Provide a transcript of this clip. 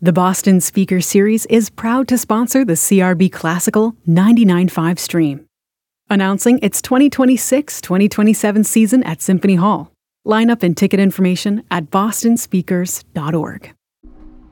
The Boston Speaker Series is proud to sponsor the CRB Classical 99.5 stream. Announcing its 2026-2027 season at Symphony Hall. Lineup and ticket information at bostonspeakers.org.